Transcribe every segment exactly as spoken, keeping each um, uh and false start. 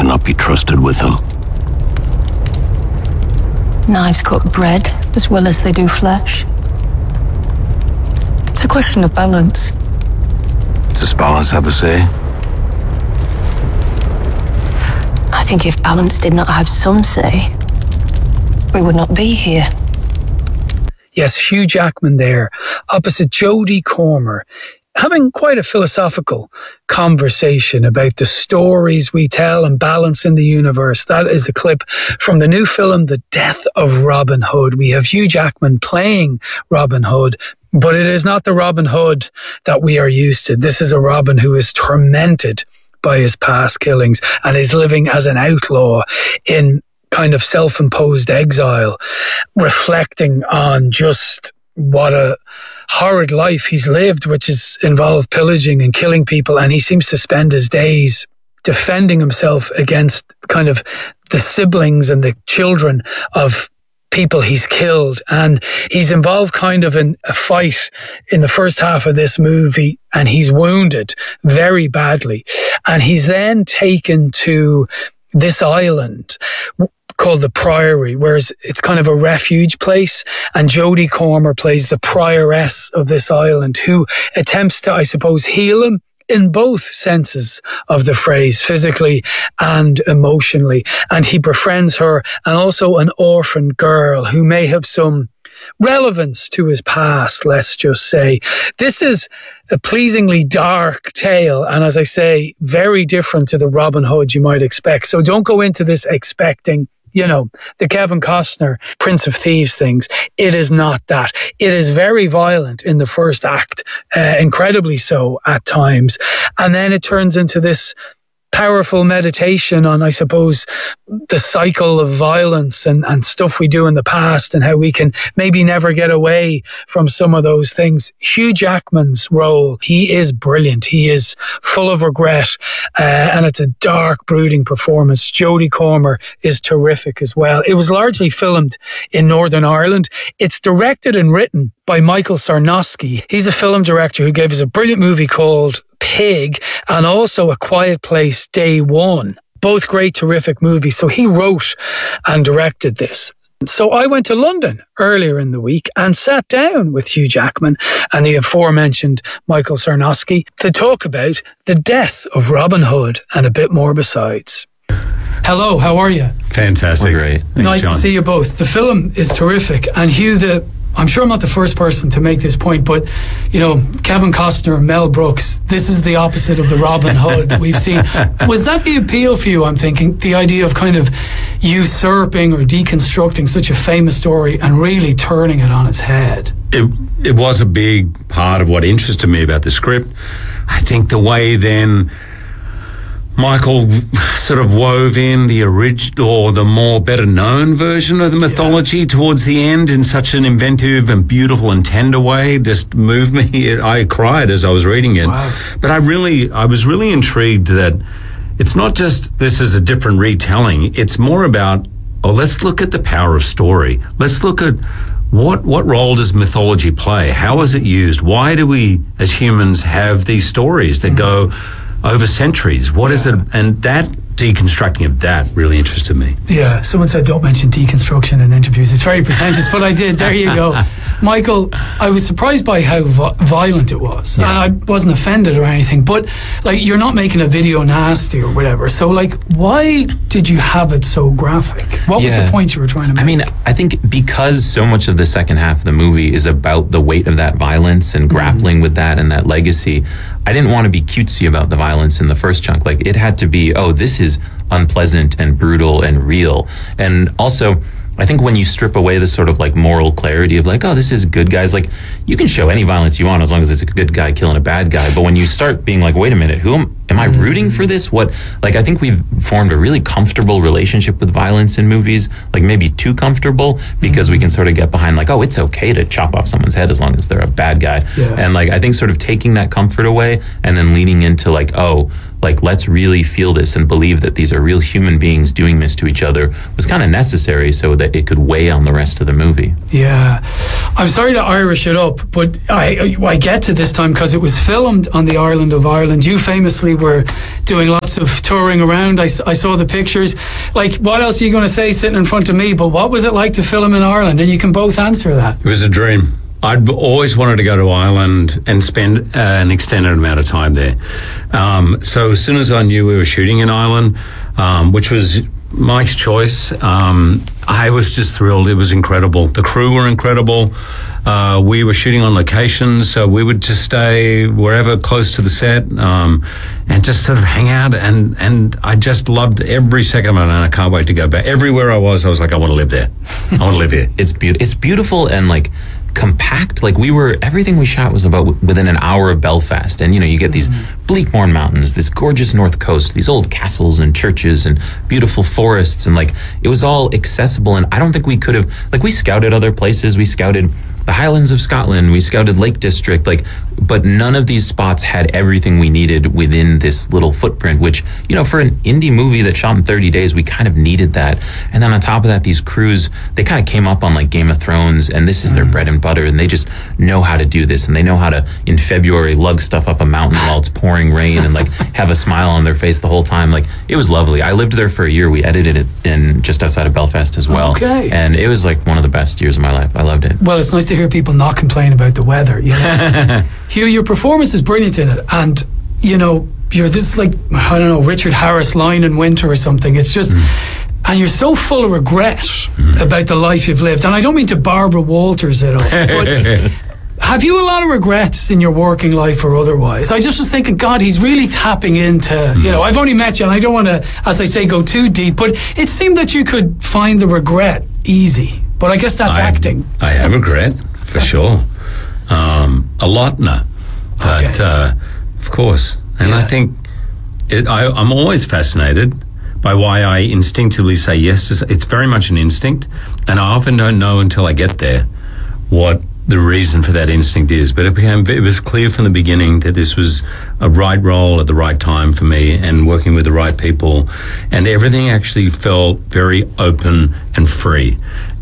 cannot be trusted with them. Knives cut bread as well as they do flesh. It's a question of balance. Does balance have a say? I think if balance did not have some say, we would not be here. Yes, Hugh Jackman there, opposite Jodie Comer, having quite a philosophical conversation about the stories we tell and balance in the universe. That is a clip from the new film, The Death of Robin Hood. We have Hugh Jackman playing Robin Hood, but it is not the Robin Hood that we are used to. This is a Robin who is tormented by his past killings and is living as an outlaw in kind of self-imposed exile, reflecting on just what a horrid life he's lived, which has involved pillaging and killing people. And he seems to spend his days defending himself against kind of the siblings and the children of people he's killed. And he's involved kind of in a fight in the first half of this movie, and he's wounded very badly. And he's then taken to this island called the Priory, whereas it's kind of a refuge place, and Jodie Comer plays the prioress of this island, who attempts to, I suppose, heal him in both senses of the phrase, physically and emotionally. And he befriends her, and also an orphan girl who may have some relevance to his past, let's just say. This is a pleasingly dark tale, and as I say, very different to the Robin Hood you might expect. So don't go into this expecting, you know, the Kevin Costner Prince of Thieves things. It is not that. It is very violent in the first act, uh, incredibly so at times. And then it turns into this powerful meditation on, I suppose, the cycle of violence and, and stuff we do in the past, and how we can maybe never get away from some of those things. Hugh Jackman's role, he is brilliant. He is full of regret, uh, and it's a dark, brooding performance. Jodie Comer is terrific as well. It was largely filmed in Northern Ireland. It's directed and written by Michael Sarnowski. He's a film director who gave us a brilliant movie called Pig, and also A Quiet Place Day One. Both great, terrific movies. So he wrote and directed this. So I went to London earlier in the week and sat down with Hugh Jackman and the aforementioned Michael Sarnowski to talk about the death of Robin Hood and a bit more besides. Hello, how are you? Fantastic. We're great. Thanks, nice John. to see you both. The film is terrific, and Hugh, the I'm sure I'm not the first person to make this point, but, you know, Kevin Costner and Mel Brooks, this is the opposite of the Robin Hood we've seen. Was that the appeal for you, I'm thinking, the idea of kind of usurping or deconstructing such a famous story and really turning it on its head? It, it was a big part of what interested me about the script. I think the way then Michael sort of wove in the original, or the more better known version of the mythology yeah. towards the end in such an inventive and beautiful and tender way, just moved me. I cried as I was reading it. Wow. But I really, I was really intrigued that it's not just this is a different retelling. It's more about, oh, let's look at the power of story. Let's look at What what role does mythology play? How is it used? Why do we, as humans, have these stories that mm-hmm. go over centuries? What yeah. is it? And that deconstructing of that really interested me. Yeah, someone said don't mention deconstruction in interviews. It's very pretentious, but I did. There you go. Michael, I was surprised by how vi- violent it was. Yeah. I wasn't offended or anything, but like, you're not making a video nasty or whatever. So like, why did you have it so graphic? What yeah. was the point you were trying to make? I mean, I think because so much of the second half of the movie is about the weight of that violence and grappling mm. with that and that legacy, I didn't want to be cutesy about the violence in the first chunk. Like, it had to be, oh, this is unpleasant and brutal and real. And also, I think when you strip away the sort of like moral clarity of like, oh, this is good guys, like, you can show any violence you want as long as it's a good guy killing a bad guy. But when you start being like, wait a minute, who am, am I rooting for this? What, like, I think we've formed a really comfortable relationship with violence in movies, like maybe too comfortable, because mm-hmm. we can sort of get behind like, oh, it's okay to chop off someone's head as long as they're a bad guy. Yeah. And like, I think sort of taking that comfort away and then leaning into like, oh, like, let's really feel this and believe that these are real human beings doing this to each other was kind of necessary so that it could weigh on the rest of the movie. Yeah. I'm sorry to Irish it up, but I I get to this time because it was filmed on the island of Ireland. You famously were doing lots of touring around. I, I saw the pictures. Like, what else are you going to say sitting in front of me? But what was it like to film in Ireland? And you can both answer that. It was a dream. I'd always wanted to go to Ireland and spend uh, an extended amount of time there. Um, so as soon as I knew we were shooting in Ireland, um, which was Mike's choice, um, I was just thrilled. It was incredible. The crew were incredible. Uh, we were shooting on location, so we would just stay wherever close to the set um, and just sort of hang out. And, and I just loved every second of it, and I can't wait to go back. Everywhere I was, I was like, I want to live there. I want to live here. It's beautiful. It's beautiful and like compact. Like we were, everything we shot was about w- within an hour of Belfast. And, you know, you get these Bleakmorn Mountains, this gorgeous north coast, these old castles and churches and beautiful forests. And like, it was all accessible. And I don't think we could have, like, we scouted other places. We scouted the Highlands of Scotland. We scouted Lake District, like, but none of these spots had everything we needed within this little footprint, which, you know, for an indie movie that shot in thirty days, we kind of needed that. And then on top of that, these crews, they kind of came up on like Game of Thrones, and this is their bread and butter, and they just know how to do this, and they know how to, in February, lug stuff up a mountain while it's pouring rain and like have a smile on their face the whole time. Like, it was lovely. I lived there for a year. We edited it in just outside of Belfast as well. Okay. And it was like one of the best years of my life. I loved it. Well, it's nice to hear people not complain about the weather. You know? Hugh, your performance is brilliant in it, and you know, you're this like, I don't know, Richard Harris line in Winter or something. It's just, mm. and you're so full of regret mm. about the life you've lived. And I don't mean to Barbara Walters it up, but have you a lot of regrets in your working life or otherwise? I just was thinking, God, he's really tapping into, mm. you know, I've only met you, and I don't want to, as I say, go too deep, but it seemed that you could find the regret easy. But I guess that's I, acting. I have regret, for sure. Um, a lot, no. But, okay. uh, of course. And yeah. I think it, I, I'm always fascinated by why I instinctively say yes to, it's very much an instinct, and I often don't know until I get there what the reason for that instinct is. But it became, it was clear from the beginning that this was a right role at the right time for me, and working with the right people, and everything actually felt very open and free,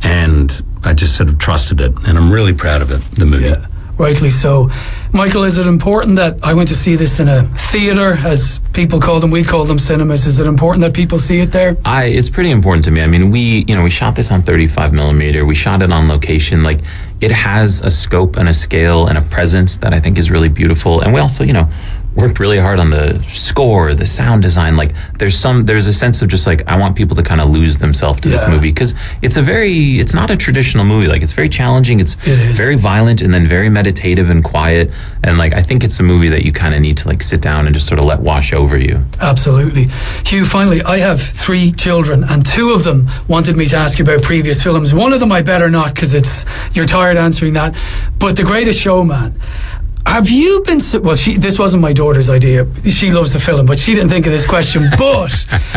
and I just sort of trusted it, and I'm really proud of it, the movie. Yeah. Rightly so. Michael, is it important that I went to see this in a theatre, as people call them, we call them cinemas? Is it important that people see it there? I, it's pretty important to me. I mean, we, you know, we shot this on thirty-five millimeter. We shot it on location. Like, it has a scope and a scale and a presence that I think is really beautiful. And we also, you know, worked really hard on the score, the sound design. Like, there's some, there's a sense of just like, I want people to kind of lose themselves to yeah. this movie, because it's a very, it's not a traditional movie. Like, it's very challenging. It's it is. very violent, and then very meditative and quiet. And like, I think it's a movie that you kind of need to like sit down and just sort of let wash over you. Absolutely. Hugh, finally, I have three children, and two of them wanted me to ask you about previous films. One of them I better not, because it's, you're tired answering that. But The Greatest Showman. Have you been, well, she, this wasn't my daughter's idea. She loves the film, but she didn't think of this question. But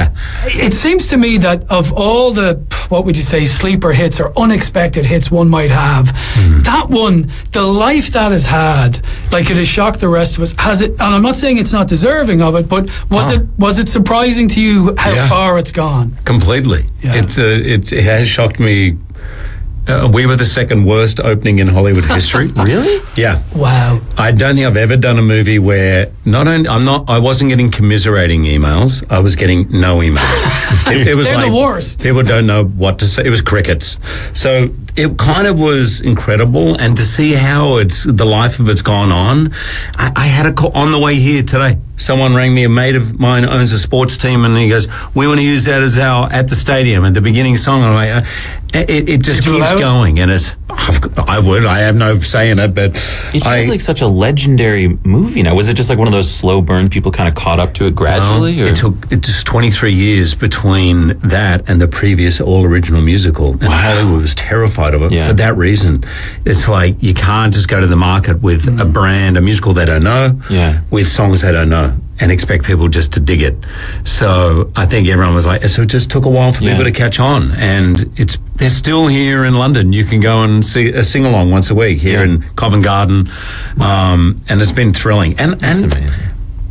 it seems to me that of all the, what would you say, sleeper hits or unexpected hits one might have, mm. that one, the life that has had, like, it has shocked the rest of us. Has it, and I'm not saying it's not deserving of it, but was oh. it was it surprising to you how yeah. far it's gone? Completely. Yeah. It's, uh, it, it has shocked me. Uh, we were the second worst opening in Hollywood history. Really? Yeah. Wow. I don't think I've ever done a movie where not only I'm not I wasn't getting commiserating emails. I was getting no emails. it, it was They're like the worst. People don't know what to say. It was crickets. So it kind of was incredible, and to see how it's the life of it's gone on. I, I had a call on the way here today. Someone rang me. A mate of mine owns a sports team, and he goes, "We want to use that as our at the stadium at the beginning song." I'm like, uh, it, it just keeps going, and it's. I would. I have no say in it, but it feels I, like such a legendary movie now. Was it just like one of those slow burn? People kind of caught up to it gradually. No, or? It took it just twenty-three years between that and the previous all original musical, and wow. Hollywood was terrified of it yeah. for that reason. It's like you can't just go to the market with mm. a brand, a musical they don't know, yeah. with songs they don't know, and expect people just to dig it. So I think everyone was like, so it just took a while for yeah. people to catch on, and it's they're still here in London. You can go and see a sing along once a week here yeah. in Covent Garden, um, and it's been thrilling. And That's and amazing.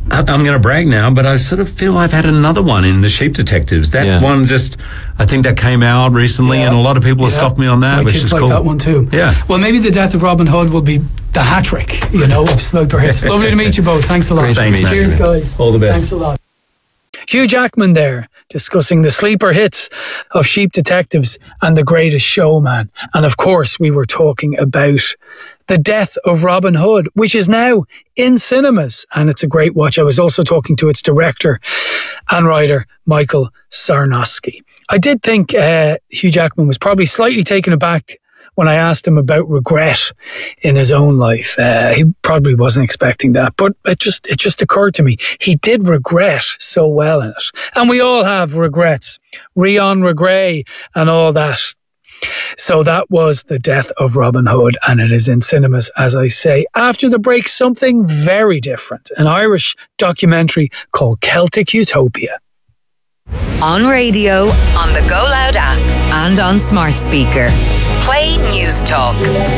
I- I'm going to brag now, but I sort of feel I've had another one in The Sheep Detectives. That Yeah. one just, I think that came out recently, Yeah. and a lot of people have Yeah. stopped me on that, My which kids is like cool. that one too. Yeah. Well, maybe the death of Robin Hood will be the hat trick, you know, of sleeper hits. Lovely to meet you both. Thanks a lot. Great to Thanks, meet man. you. Cheers, guys. All the best. Thanks a lot. Hugh Jackman there, discussing the sleeper hits of Sheep Detectives and The Greatest Showman. And of course, we were talking about The Death of Robin Hood, which is now in cinemas. And it's a great watch. I was also talking to its director and writer, Michael Sarnowski. I did think uh, Hugh Jackman was probably slightly taken aback when I asked him about regret in his own life. Uh, he probably wasn't expecting that, but it just it just occurred to me. He did regret so well in it. And we all have regrets. Rion Regret and all that. So that was The Death of Robin Hood, and it is in cinemas, as I say. After the break, something very different. An Irish documentary called Celtic Utopia. On radio, on the Go Loud app, and on smart speaker. Play News Talk.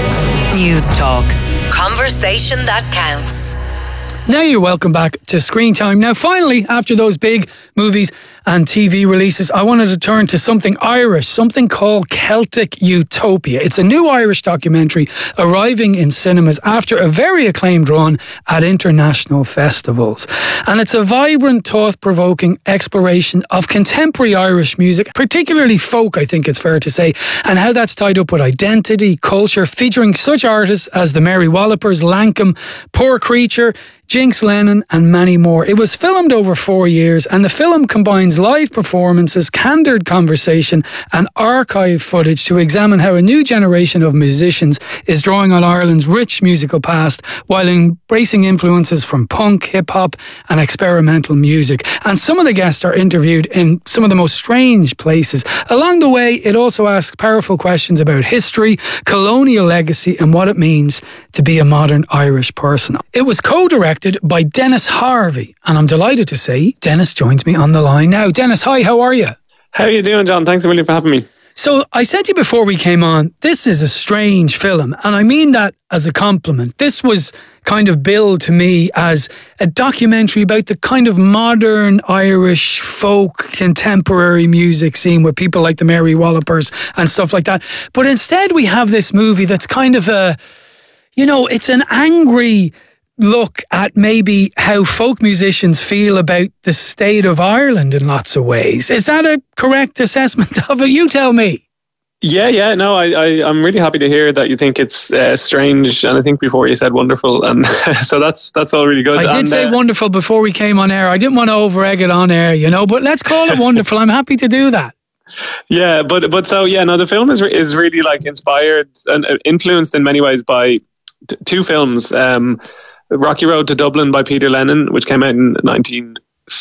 News Talk. Conversation that counts. Now you're welcome back to Screen Time. Now finally, after those big movies and T V releases, I wanted to turn to something Irish, something called Celtic Utopia. It's a new Irish documentary arriving in cinemas after a very acclaimed run at international festivals. And it's a vibrant, thought-provoking exploration of contemporary Irish music, particularly folk, I think it's fair to say, and how that's tied up with identity, culture, featuring such artists as the Mary Wallopers, Lankum, Poor Creature, Jinx Lennon and many more. It was filmed over four years and the film combines live performances, candid conversation and archive footage to examine how a new generation of musicians is drawing on Ireland's rich musical past while embracing influences from punk, hip-hop and experimental music. And some of the guests are interviewed in some of the most strange places. Along the way, it also asks powerful questions about history, colonial legacy and what it means to be a modern Irish person. It was co-directed by Dennis Harvey, and I'm delighted to say Dennis joins me on the line now. Dennis, hi, how are you? How are you doing, John? Thanks a million for having me. So I said to you before we came on, this is a strange film, and I mean that as a compliment. This was kind of billed to me as a documentary about the kind of modern Irish folk contemporary music scene with people like the Mary Wallopers and stuff like that. But instead we have this movie that's kind of a, you know, it's an angry look at maybe how folk musicians feel about the state of Ireland in lots of ways. Is that a correct assessment of it? You tell me. Yeah, yeah, no, I, I, I'm really happy to hear that you think it's uh, strange, and I think before you said wonderful, and so that's that's all really good. I did and, say uh, wonderful before we came on air. I didn't want to over-egg it on air, you know, but let's call it wonderful. I'm happy to do that. Yeah, but but so yeah, no, the film is re- is really like inspired and uh, influenced in many ways by t- two films. Um, Rocky Road to Dublin by Peter Lennon, which came out in nineteen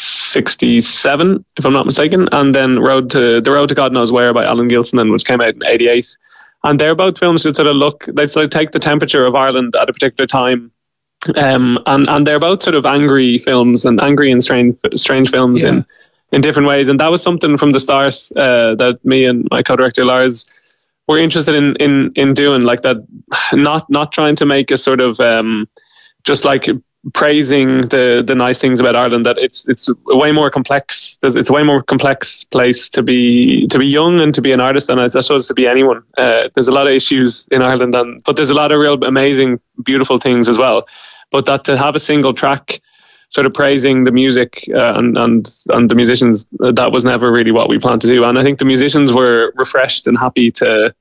sixty-seven, if I'm not mistaken, and then Road to The Road to God Knows Where by Alan Gilson, which came out in eighty-eight. And they're both films that sort of look, they sort of take the temperature of Ireland at a particular time. Um, and, and they're both sort of angry films and angry and strange, strange films yeah. in, in different ways. And that was something from the start uh, that me and my co-director Lars were interested in, in, in doing, like that, not, not trying to make a sort of, um, just like praising the the nice things about Ireland, that it's it's a way more complex. It's a way more complex place to be to be young and to be an artist, and I suppose to be anyone. Uh, there's a lot of issues in Ireland, and but there's a lot of real amazing, beautiful things as well. But that to have a single track sort of praising the music uh, and and and the musicians, that was never really what we planned to do. And I think the musicians were refreshed and happy to.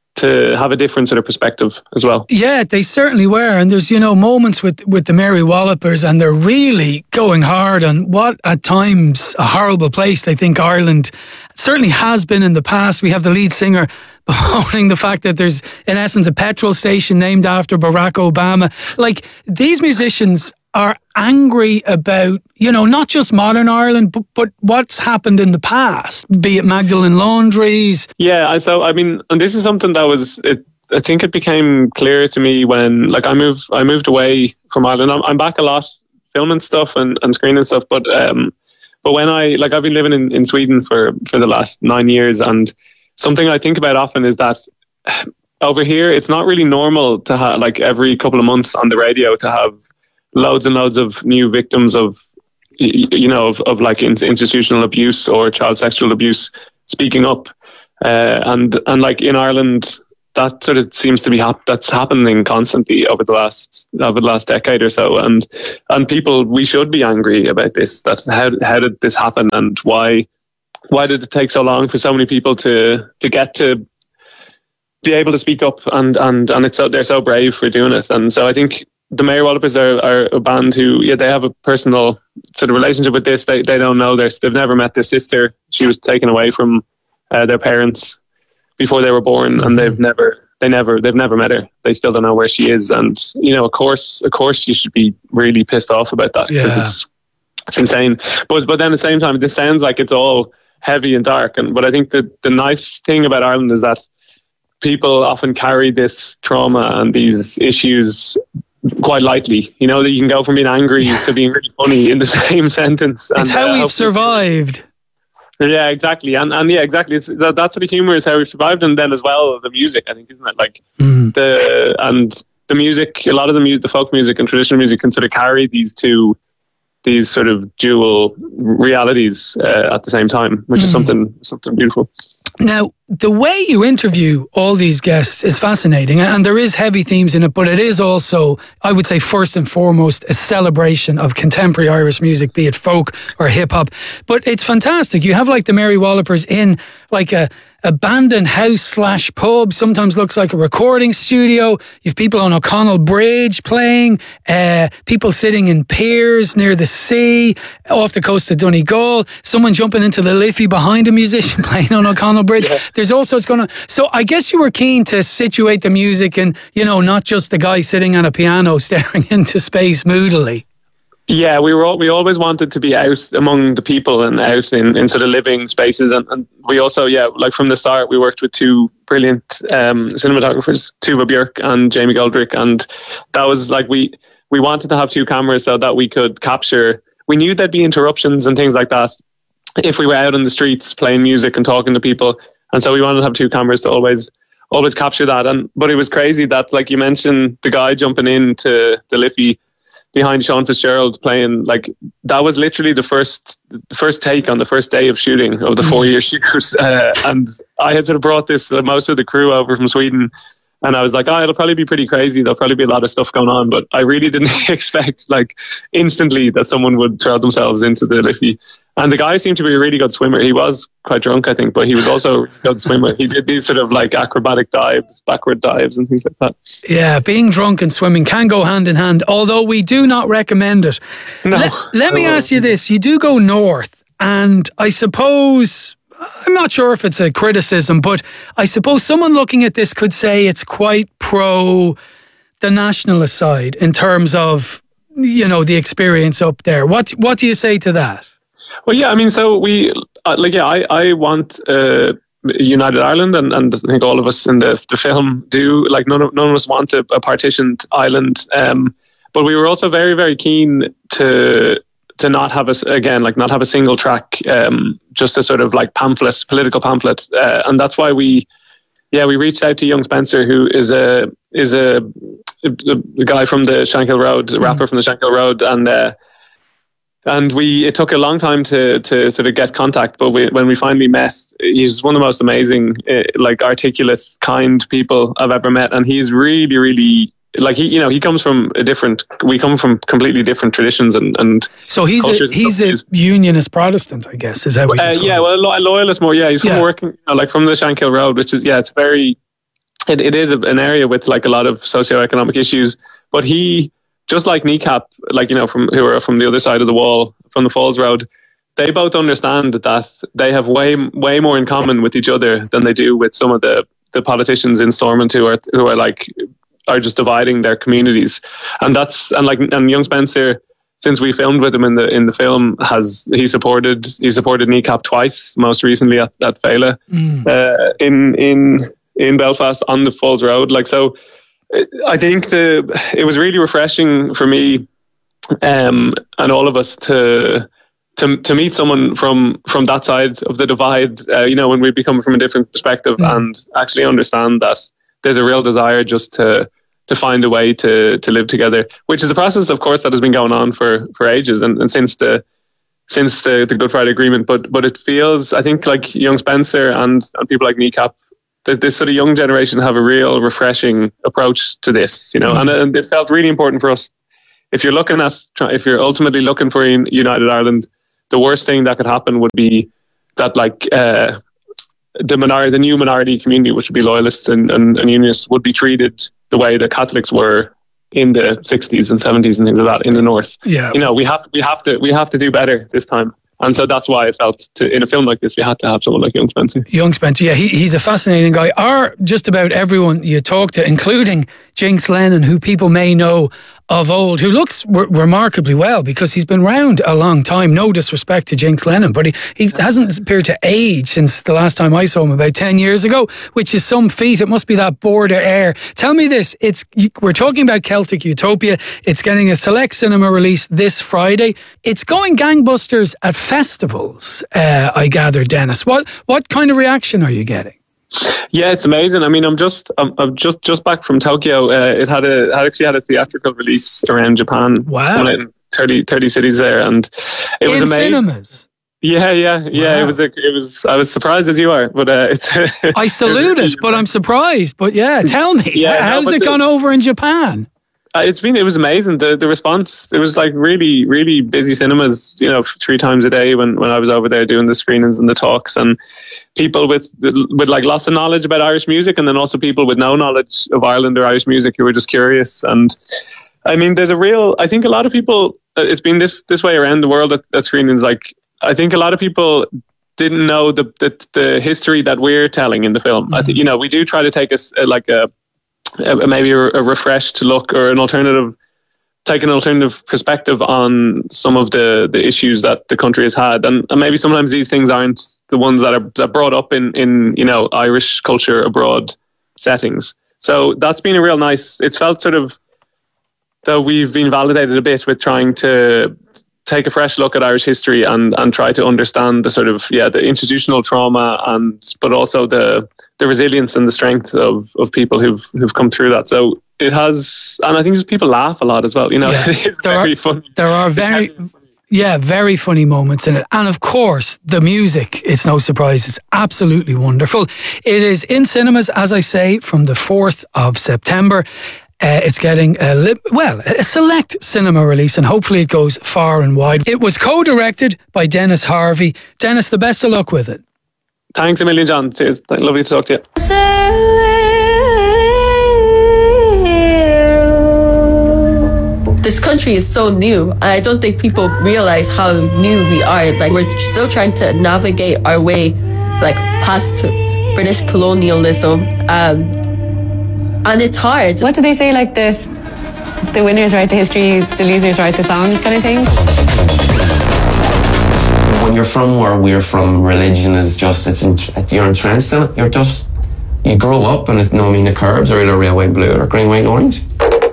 to have a different sort of perspective as well. Yeah, they certainly were. And there's, you know, moments with, with the Mary Wallopers, and they're really going hard on what at times a horrible place they think Ireland certainly has been in the past. We have the lead singer bemoaning the fact that there's in essence a petrol station named after Barack Obama. Like, these musicians are angry about, you know, not just modern Ireland, but, but what's happened in the past, be it Magdalene Laundries. Yeah, so I mean, and this is something that was, it, I think it became clear to me when, like, I moved, I moved away from Ireland. I'm, I'm back a lot filming stuff and, and screening stuff, but um, but when I, like, I've been living in, in Sweden for, for the last nine years, and something I think about often is that over here, it's not really normal to have, like, every couple of months on the radio to have loads and loads of new victims of you know, of, of like institutional abuse or child sexual abuse, speaking up. Uh, and and like in Ireland, that sort of seems to be hap- that's happening constantly over the last over the last decade or so. And and people, we should be angry about this. That's how how did this happen, and why why did it take so long for so many people to to get to be able to speak up, and and and it's so, they're so brave for doing it. And so I think the Mary Wallopers are, are a band who, yeah, they have a personal sort of relationship with this. They they don't know their, they've never met their sister. She was taken away from uh, their parents before they were born, and they've never they never they've never met her. They still don't know where she is. And you know, of course, of course, you should be really pissed off about that, because yeah. it's it's insane. But but then at the same time, this sounds like it's all heavy and dark. And but I think that the nice thing about Ireland is that people often carry this trauma and these issues quite lightly. You know, that you can go from being angry to being really funny in the same sentence. It's and, how uh, we've survived. Yeah, exactly. And and yeah, exactly. It's that, that sort of humor is how we've survived. And then as well, the music, I think, isn't it? Like mm. the, and the music, a lot of the music, the folk music and traditional music can sort of carry these two, these sort of dual realities uh, at the same time, which mm. is something, something beautiful. Now, the way you interview all these guests is fascinating, and there is heavy themes in it, but it is also, I would say, first and foremost, a celebration of contemporary Irish music, be it folk or hip hop. But it's fantastic. You have like the Mary Wallopers in like a abandoned house slash pub, sometimes looks like a recording studio. You've people on O'Connell Bridge playing, uh, people sitting in piers near the sea, off the coast of Donegal, someone jumping into the Liffey behind a musician playing on O'Connell Bridge. Yeah. There's all sorts going on. So I guess you were keen to situate the music and, you know, not just the guy sitting at a piano staring into space moodily. Yeah, we were all, we always wanted to be out among the people and out in, in sort of living spaces. And, and we also, yeah, like from the start, we worked with two brilliant um, cinematographers, Tuva Björk and Jamie Goldrick. And that was like, we, we wanted to have two cameras so that we could capture, we knew there'd be interruptions and things like that if we were out on the streets playing music and talking to people. And so we wanted to have two cameras to always always capture that. And but it was crazy that, like you mentioned, the guy jumping into the Liffey behind Sean Fitzgerald playing, like that was literally the first the first take on the first day of shooting of the four year shoot. Uh, and I had sort of brought this uh, most of the crew over from Sweden, and I was like, oh, it'll probably be pretty crazy. There'll probably be a lot of stuff going on, but I really didn't expect like instantly that someone would throw themselves into the Liffey. And the guy seemed to be a really good swimmer. He was quite drunk, I think, but he was also a really good swimmer. He did these sort of like acrobatic dives, backward dives and things like that. Yeah, being drunk and swimming can go hand in hand, although we do not recommend it. No. Let, let me ask you this. You do go north, and I suppose, I'm not sure if it's a criticism, but I suppose someone looking at this could say it's quite pro the nationalist side in terms of, you know, the experience up there. What What do you say to that? Well, yeah, I mean, so we, uh, like, yeah, I, I want uh, United Ireland, and, and I think all of us in the the film do. Like, none of, none of us want a, a partitioned island. Um, but we were also very, very keen to to not have a, again, like, not have a single track, um, just a sort of like pamphlet, political pamphlet. Uh, and that's why we, yeah, we reached out to Young Spencer, who is a, is a, a, a guy from the Shankill Road, a mm. rapper from the Shankill Road. And, uh, And we, it took a long time to to sort of get contact, but we, when we finally met, he's one of the most amazing, uh, like articulate, kind people I've ever met. And he's really, really, like he, you know, he comes from a different, we come from completely different traditions and, and so he's a, he's a unionist Protestant, I guess, is that what uh, yeah, well, a loyalist more, yeah. He's from yeah. working, you know, like from the Shankill Road, which is, yeah, it's very, it, it is an area with like a lot of socioeconomic issues, but he, just like Kneecap, like, you know, from who are from the other side of the wall, from the Falls Road, they both understand that they have way way more in common with each other than they do with some of the, the politicians in Stormont who are who are like are just dividing their communities. And that's and like and Young Spencer, since we filmed with him in the in the film, has he supported he supported Kneecap twice, most recently at, at Fela mm. uh, in in in Belfast on the Falls Road. Like, so I think the it was really refreshing for me um, and all of us to to to meet someone from from that side of the divide. Uh, you know, when we become from a different perspective mm. and actually understand that there's a real desire just to to find a way to to live together, which is a process, of course, that has been going on for for ages. And, and since the since the, the Good Friday Agreement. But but it feels, I think, like Young Spencer and, and people like Kneecap, that this sort of young generation have a real refreshing approach to this, you know, mm-hmm. and, and it felt really important for us. If you're looking at, if you're ultimately looking for United Ireland, the worst thing that could happen would be that, like, uh, the minority, the new minority community, which would be loyalists and, and, and unionists, would be treated the way the Catholics were in the sixties and seventies and things like that in the north. Yeah, you know, we have we have to we have to do better this time. And so that's why I felt to, in a film like this, we had to have someone like Young Spencer. Young Spencer, yeah, he, he's a fascinating guy. Are just about everyone you talk to, including Jinx Lennon, who people may know of old, who looks re- remarkably well because he's been around a long time. No disrespect to Jinx Lennon, but he, he hasn't appeared to age since the last time I saw him about ten years ago, which is some feat. It must be that border air. Tell me this, it's we're talking about Celtic Utopia. It's getting a select cinema release this Friday. It's going gangbusters at festivals, uh, I gather, Dennis. What what kind of reaction are you getting? Yeah, it's amazing. I mean, I'm just I'm, I'm just just back from Tokyo. Uh, it had a had actually had a theatrical release around Japan. Wow, in thirty, thirty cities there, and it in was amazing. Cinemas. Yeah, yeah, yeah. Wow. It was a, it was. I was surprised as you are, but uh, it's. I salute it, but I'm surprised. But yeah, tell me, yeah, how's no, it the, gone over in Japan? Uh, it's been, it was amazing. The the response, it was like really, really busy cinemas, you know, three times a day when, when I was over there doing the screenings and the talks, and people with, with like lots of knowledge about Irish music, and then also people with no knowledge of Ireland or Irish music who were just curious. And I mean, there's a real, I think a lot of people, it's been this, this way around the world at, at screenings. Like, I think a lot of people didn't know the, the, the history that we're telling in the film. Mm-hmm. I think, you know, we do try to take us like a, Uh, maybe a, a refreshed look or an alternative, take an alternative perspective on some of the, the issues that the country has had, and, and maybe sometimes these things aren't the ones that are that brought up in in you know Irish culture abroad settings. So that's been a real nice. It's felt sort of that we've been validated a bit with trying to take a fresh look at Irish history and and try to understand the sort of yeah the institutional trauma and but also the the resilience and the strength of of people who've who've come through that. So it has, and I think just people laugh a lot as well. You know, yeah. it's there very are, funny. There are very. Yeah, very funny moments in it. And of course, the music, it's no surprise, it's absolutely wonderful. It is in cinemas, as I say, from the fourth of September. Uh, it's getting a li- well a select cinema release, and hopefully it goes far and wide. It was co-directed by Dennis Harvey. Dennis, the best of luck with it. Thanks a million, John. Cheers. Lovely to talk to you. This country is so new, and I don't think people realize how new we are. Like, we're still trying to navigate our way, like, past British colonialism. Um, And it's hard. What do they say, like this? The winners write the history, the losers write the songs, kind of thing? When you're from where we're from, religion is just, it's you're entrenched in it. You're just, you grow up and it, no, I mean, the curbs are either railway blue or green, white, and orange.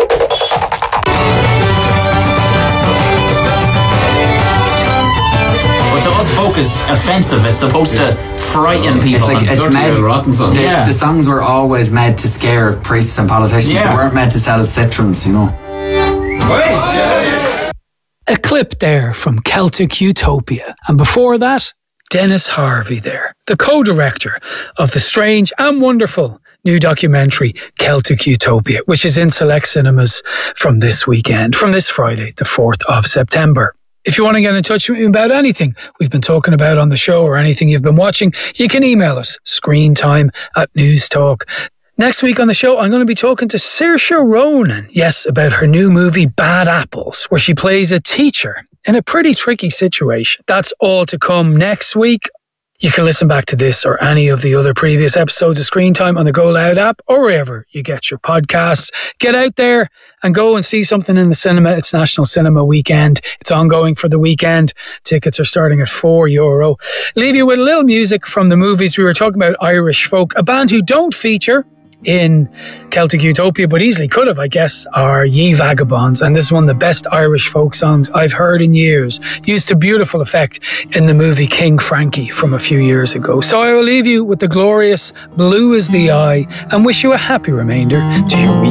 But to us folk is offensive. It's supposed to frighten people. It's like, it's made, rotten songs. The, yeah. the songs were always made to scare priests and politicians. Yeah. They weren't meant to sell citrons, you know. A clip there from Celtic Utopia. And before that, Dennis Harvey there, the co-director of the strange and wonderful new documentary Celtic Utopia, which is in select cinemas from this weekend, from this Friday, the fourth of September. If you want to get in touch with me about anything we've been talking about on the show or anything you've been watching, you can email us, screentime at newstalk. Next week on the show, I'm going to be talking to Saoirse Ronan, yes, about her new movie Bad Apples, where she plays a teacher in a pretty tricky situation. That's all to come next week. You can listen back to this or any of the other previous episodes of Screen Time on the Go Loud app or wherever you get your podcasts. Get out there and go and see something in the cinema. It's National Cinema Weekend. It's ongoing for the weekend. Tickets are starting at four euro. Leave you with a little music from the movies. We were talking about Irish folk. A band who don't feature in Celtic Utopia, but easily could have, I guess, are Ye Vagabonds. And this is one of the best Irish folk songs I've heard in years. Used to beautiful effect in the movie King Frankie from a few years ago. So I will leave you with the glorious Blue is the Eye and wish you a happy remainder to your week.